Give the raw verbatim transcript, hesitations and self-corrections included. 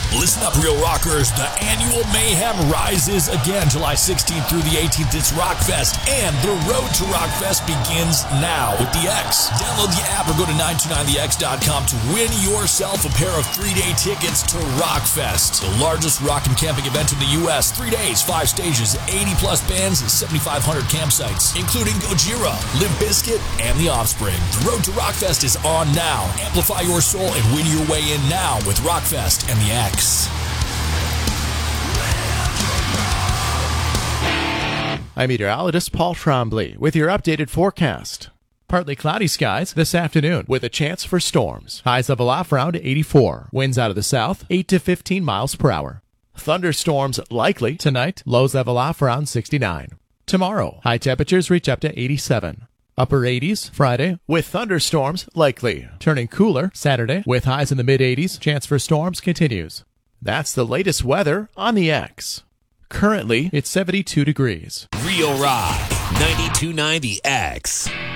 Listen up, Real Rockers. The annual mayhem rises again July sixteenth through the eighteenth. It's Rockfest, and the road to Rockfest begins now with the X. Download the app or go to nine two nine the x dot com to win yourself a pair of three-day tickets to Rockfest, the largest rock and camping event in the U S. Three days, five stages, eighty-plus bands, and seventy-five hundred campsites, including Gojira, Limp Bizkit, and The Offspring. The road to Rockfest is on now. Amplify your soul and win your way in now with Rockfest and the X. I'm meteorologist Paul Trombley with your updated forecast. Partly cloudy skies this afternoon with a chance for storms. Highs level off around eighty-four. Winds out of the south, eight to fifteen miles per hour. Thunderstorms likely tonight. Lows level off around sixty-nine. Tomorrow, high temperatures reach up to eighty-seven. Upper eighties Friday with thunderstorms likely. Turning cooler Saturday with highs in the mid-eighties. Chance for storms continues. That's the latest weather on the X. Currently, it's seventy-two degrees. Real Rock, ninety-two point nine The X.